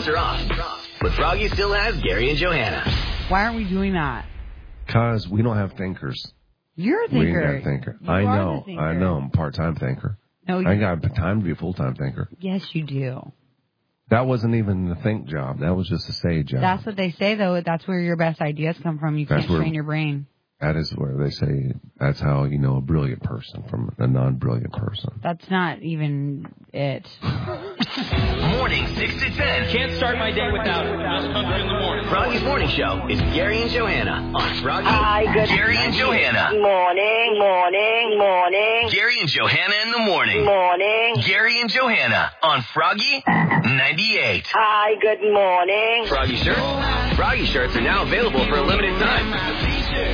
jobs are off. But Froggy still has Gary and Johanna. Why aren't we doing that? Because we don't have thinkers. You're a thinker. We ain't got a thinker. I know. I'm a part-time thinker. No, I ain't got time to be a full-time thinker. Yes, you do. That wasn't even the think job. That was just a say job. That's what they say, though. That's where your best ideas come from. You can't train your brain. That is where they say that's how you know a brilliant person from a non-brilliant person. That's not even it. Morning 6 to 10. Can't start my day without just country in the morning. Froggy's Morning Show is Gary and Johanna on Froggy. Hi, good Gary and Johanna. Morning. Gary and Johanna in the morning. Morning. Gary and Johanna on Froggy 98. Hi, good morning. Froggy shirts. Froggy shirts are now available for a limited time.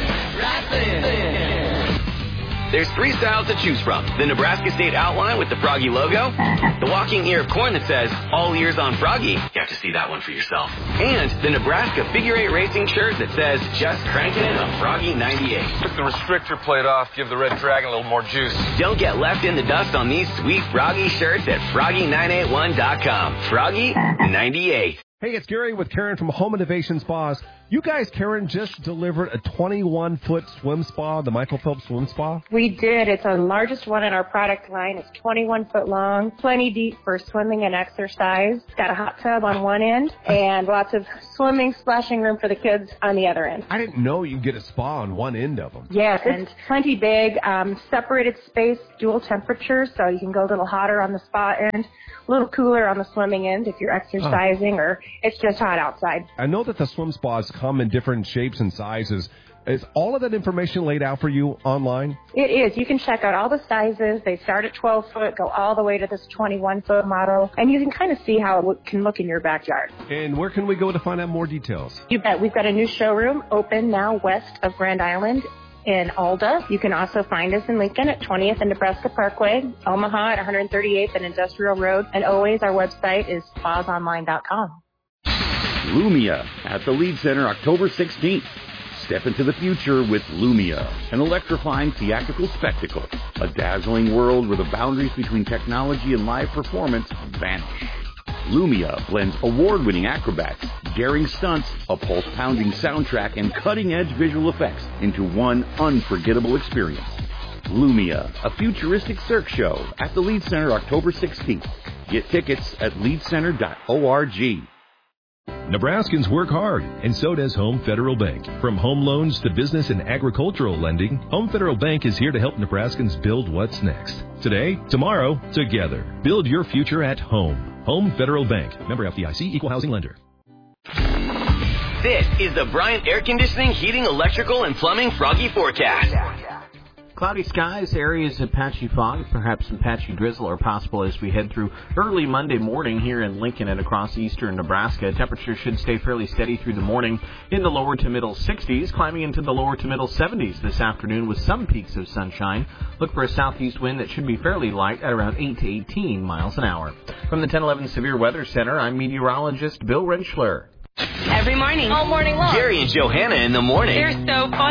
There's 3 styles to choose from. The Nebraska State outline with the Froggy logo. The walking ear of corn that says, all ears on Froggy. You have to see that one for yourself. And the Nebraska Figure 8 racing shirt that says, just cranking it on Froggy 98. Took the restrictor plate off, give the Red Dragon a little more juice. Don't get left in the dust on these sweet Froggy shirts at Froggy981.com. Froggy 98. Hey, it's Gary with Karen from Home Innovation Spas. You guys, Karen, just delivered a 21-foot swim spa, the Michael Phelps Swim Spa. We did. It's the largest one in our product line. It's 21 foot long, plenty deep for swimming and exercise. It's got a hot tub on one end and lots of swimming, splashing room for the kids on the other end. I didn't know you could get a spa on one end of them. Yes, it's plenty big, separated space, dual temperature, so you can go a little hotter on the spa end, a little cooler on the swimming end if you're exercising or it's just hot outside. I know that the swim spas come in different shapes and sizes. Is all of that information laid out for you online? It is. You can check out all the sizes. They start at 12 foot, go all the way to this 21-foot model, and you can kind of see how it can look in your backyard. And where can we go to find out more details? You bet. We've got a new showroom open now west of Grand Island in Alda. You can also find us in Lincoln at 20th and Nebraska Parkway, Omaha at 138th and Industrial Road, and always our website is spasonline.com. Lumia at the Lead Center October 16th. Step into the future with Lumia, an electrifying theatrical spectacle, a dazzling world where the boundaries between technology and live performance vanish. Lumia blends award-winning acrobats, daring stunts, a pulse-pounding soundtrack, and cutting-edge visual effects into one unforgettable experience. Lumia, a futuristic cirque show at the Lead Center October 16th. Get tickets at leadcenter.org. Nebraskans work hard, and so does Home Federal Bank. From home loans to business and agricultural lending, Home Federal Bank is here to help Nebraskans build what's next. Today, tomorrow, together. Build your future at home. Home Federal Bank. Member FDIC, Equal Housing Lender. This is the Bryant Air Conditioning, Heating, Electrical, and Plumbing Froggy Forecast. Cloudy skies, areas of patchy fog, perhaps some patchy drizzle are possible as we head through early Monday morning here in Lincoln and across eastern Nebraska. Temperatures should stay fairly steady through the morning in the lower to middle 60s, climbing into the lower to middle 70s this afternoon with some peaks of sunshine. Look for a southeast wind that should be fairly light at around 8 to 18 miles an hour. From the 1011 Severe Weather Center, I'm meteorologist Bill Rentschler. Every morning. All morning long. Gary and Johanna in the morning. They're so fun.